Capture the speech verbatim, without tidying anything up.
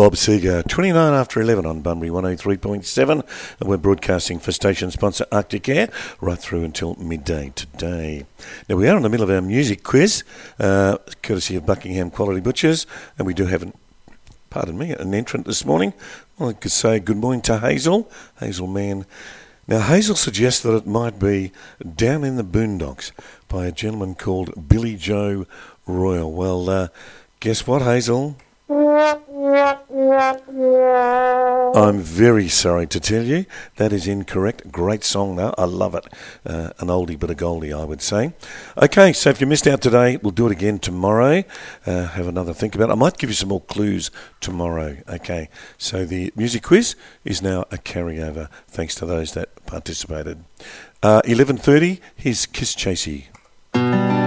Bob Seger, twenty-nine after eleven on Bunbury one oh three point seven. And we're broadcasting for station sponsor Arctic Air right through until midday today. Now, we are in the middle of our music quiz, uh, courtesy of Buckingham Quality Butchers, and we do have an Pardon me, an entrant this morning. Well, I could say good morning to Hazel. Hazel Man. Now, Hazel suggests that it might be Down in the Boondocks by a gentleman called Billy Joe Royal. Well, uh, guess what, Hazel? I'm very sorry to tell you that is incorrect. Great song though, I love it. Uh, an oldie but a goldie, I would say. Okay, so if you missed out today, we'll do it again tomorrow. Uh, have another think about it. I might give you some more clues tomorrow. Okay, so the music quiz is now a carryover thanks to those that participated. Uh, eleven thirty, here's Kiss Chasey.